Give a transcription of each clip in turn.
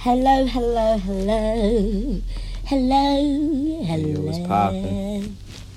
Hello, hello, hello. Hello, hello. What's poppin'?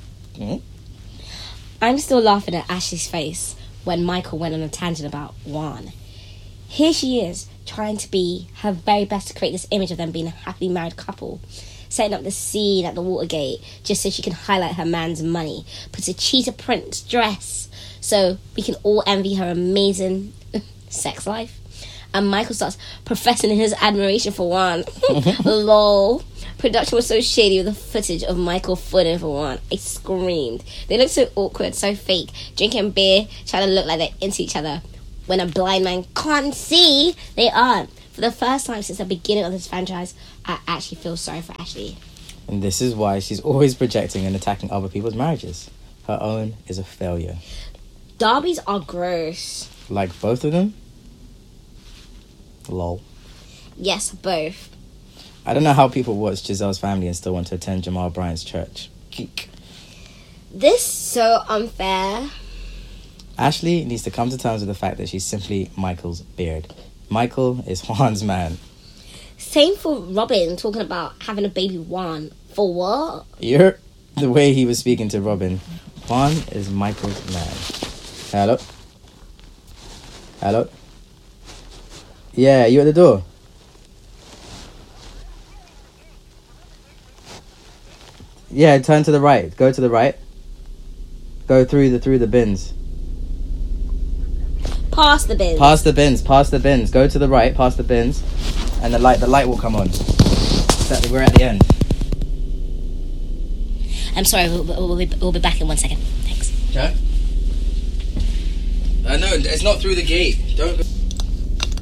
I'm still laughing at Ashley's face when Michael went on a tangent about Juan. Here she is, trying to be her very best to create this image of them being a happily married couple, setting up the scene at the Watergate just so she can highlight her man's money, puts a cheetah print dress so we can all envy her amazing sex life. And Michael starts professing his admiration for Juan. Lol. Production was so shady with the footage of Michael footing for Juan. I screamed. They look so awkward, so fake, drinking beer, trying to look like they're into each other. When a blind man can't see, they aren't. For the first time since the beginning of this franchise, I actually feel sorry for Ashley. And this is why she's always projecting and attacking other people's marriages. Her own is a failure. Darbies are gross. Like both of them? Lol. Yes, both. I don't know how people watch Giselle's Family and still want to attend Jamal Bryant's church. Geek. This is so unfair. Ashley needs to come to terms with the fact that she's simply Michael's beard. Michael is Juan's man. Same for Robin, talking about having a baby Juan. For what? The way he was speaking to Robin. Juan is Michael's man. Hello? Hello? Yeah, you at the door? Yeah, turn to the right. Go to the right. Go through the bins. Past the bins. Past the bins. Go to the right, past the bins, and the light will come on. We're at the end. I'm sorry, we'll be back in 1 second. Thanks. Okay. No, it's not through the gate. Don't go.